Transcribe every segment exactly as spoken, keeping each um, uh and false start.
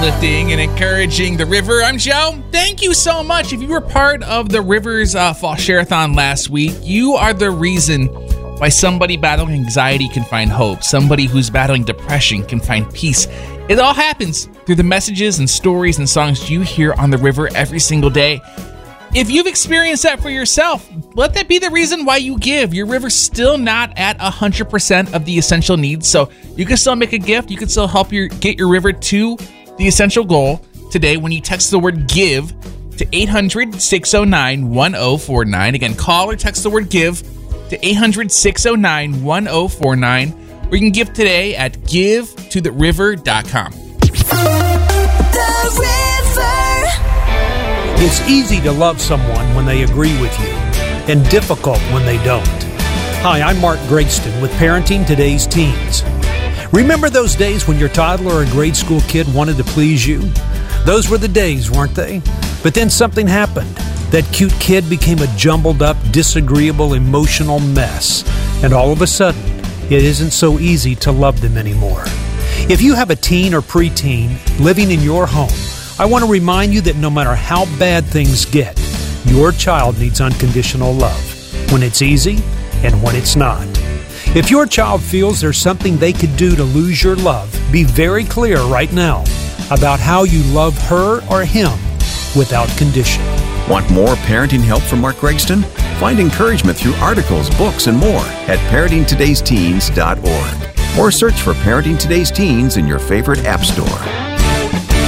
Lifting and encouraging the river. I'm Joe. Thank you so much. If you were part of the Rivers uh, Fall Share-a-thon last week, you are the reason why somebody battling anxiety can find hope. Somebody who's battling depression can find peace. It all happens through the messages and stories and songs you hear on the river every single day. If you've experienced that for yourself, let that be the reason why you give. Your river's still not at one hundred percent of the essential needs, so you can still make a gift. You can still help your get your river to the essential goal today when you text the word GIVE to eight hundred, six oh nine, one oh four nine. Again, call or text the word GIVE to eight hundred, six oh nine, one oh four nine. Or you can give today at give to the river dot com. The River. It's easy to love someone when they agree with you, and difficult when they don't. Hi, I'm Mark Gregston with Parenting Today's Teens. Remember those days when your toddler or grade school kid wanted to please you? Those were the days, weren't they? But then something happened. That cute kid became a jumbled up, disagreeable, emotional mess. And all of a sudden, it isn't so easy to love them anymore. If you have a teen or preteen living in your home, I want to remind you that no matter how bad things get, your child needs unconditional love. When it's easy and when it's not. If your child feels there's something they could do to lose your love, be very clear right now about how you love her or him without condition. Want more parenting help from Mark Gregston? Find encouragement through articles, books, and more at parenting todays teens dot org or search for Parenting Today's Teens in your favorite app store.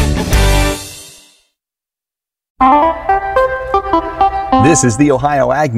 This is the Ohio Ag